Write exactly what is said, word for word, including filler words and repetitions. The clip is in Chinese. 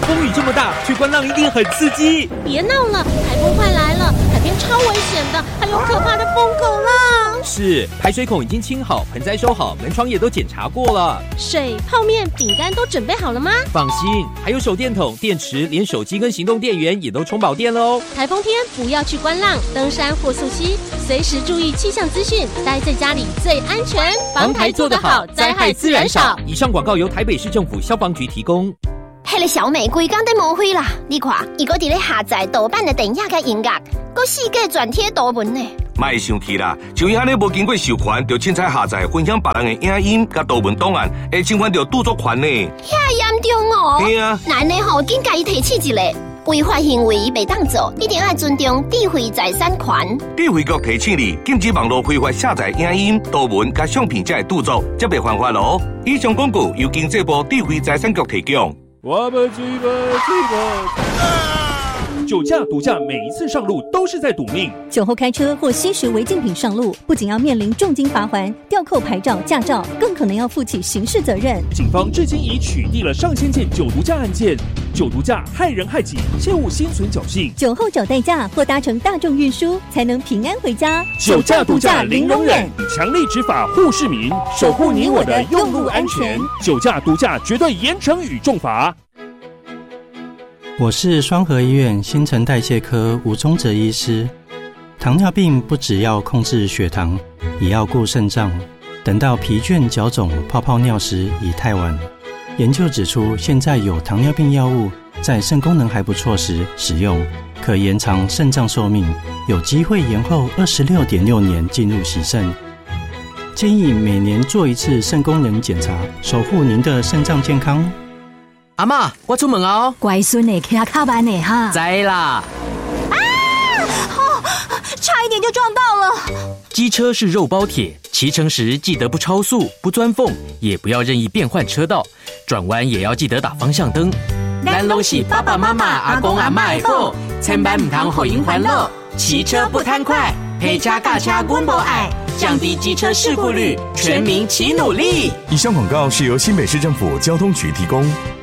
风雨这么大，去观浪一定很刺激。 别闹了，台风快来了，海边超危险的，还有可怕的疯狗浪。 是，排水孔已经清好，盆栽收好，门窗也都检查过了。 水、泡面、饼干都准备好了吗？ 放心，还有手电筒、电池，连手机跟行动电源也都充饱电了哦。 台风天不要去观浪、登山或溯溪，随时注意气象资讯，待在家里最安全。 防台做得好，灾害自然少。以上广告由台北市政府消防局提供。 迄个小美规工在抹灰啦！你看，伊搁伫咧下载盗版的电影甲音乐，搁四界转贴图文呢。 莫生气啦，像伊安尼无经过授权，就凊彩下载分享别人的影音甲图文档案，会侵犯到著作权呢。 遐严重哦！ 对啊， 那呢吼，紧甲伊提起一个。违法行为袂当做，一定要尊重智慧财产权。 智慧局提醒你，禁止网络非法下载影音、图文甲相片才会著作，则袂犯法咯。以上广告由经济部智慧财产局提供。 我们去吧，去吧！酒驾、毒驾，每一次上路都是在赌命。 酒后开车或吸食违禁品上路，不仅要面临重金罚锾、吊扣牌照、驾照，更可能要负起刑事责任。 警方至今已取缔了上千件酒毒驾案件。酒毒驾害人害己，切勿心存侥幸。 酒后找代驾或搭乘大众运输，才能平安回家。 酒驾、毒驾零容忍，以强力执法护市民，守护你我的用路安全。酒驾、毒驾绝对严惩与重罚。 我是双和医院新陈代谢科吴宗哲医师。糖尿病不只要控制血糖，也要顾肾脏。等到疲倦、脚肿、泡泡尿时已太晚。研究指出，现在有糖尿病药物在肾功能还不错时使用，可延长肾脏寿命，有机会延后二十六点六年进入洗肾。建议每年做一次肾功能检查，守护您的肾脏健康。 阿嬷，我出门哦。 乖孙呢，骑较慢呢哈。 知啦。 啊！哦，差一点就撞到了。 机车是肉包铁，骑乘时记得不超速、不钻缝，也不要任意变换车道，转弯也要记得打方向灯。 咱拢是爸爸妈妈、阿公阿嬷的宝，千万唔通互因烦恼。骑车不贪快，陪车驾车阮无爱，降低机车事故率，全民齐努力。 以上广告是由新北市政府交通局提供。